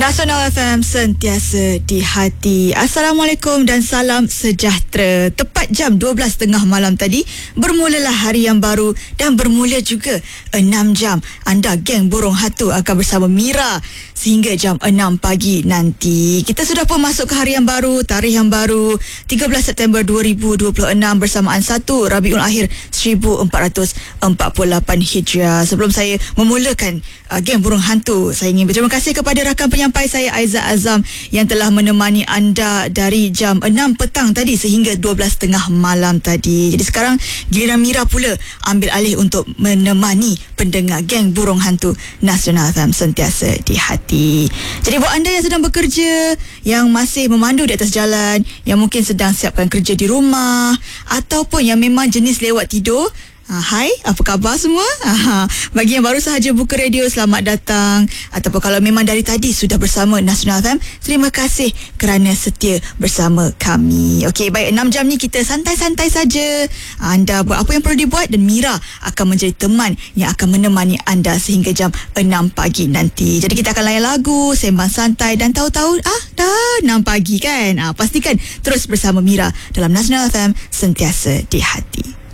Nasional FM sentiasa di hati. Assalamualaikum dan salam sejahtera. Tepat jam 12.30 malam tadi, bermulalah hari yang baru dan bermula juga 6 jam. Anda geng burung hatu akan bersama Mira sehingga jam 6 pagi nanti. Kita sudah pun masuk ke hari yang baru, tarikh yang baru, 13 September 2026 bersamaan 1 Rabiul Akhir 1448 Hijriah. Sebelum saya memulakan geng burung hantu, saya ingin berterima kasih kepada rakan penyampai saya Aizat Azam yang telah menemani anda dari jam 6 petang tadi sehingga 12.30 malam tadi. Jadi sekarang giliran Mira pula ambil alih untuk menemani pendengar geng burung hantu Nasional FM sentiasa di hati. Jadi buat anda yang sedang bekerja, yang masih memandu di atas jalan, yang mungkin sedang siapkan kerja di rumah, ataupun yang memang jenis lewat tidur, hai, apa khabar semua? Bagi yang baru sahaja buka radio, selamat datang. Ataupun kalau memang dari tadi sudah bersama Nasional FM, terima kasih kerana setia bersama kami. Okey, baik, 6 jam ni kita santai-santai saja. Anda buat apa yang perlu dibuat dan Mira akan menjadi teman yang akan menemani anda sehingga jam 6 pagi nanti. Jadi kita akan layan lagu, sembang santai dan tahu-tahu dah 6 pagi kan. Pastikan terus bersama Mira dalam Nasional FM sentiasa di hati.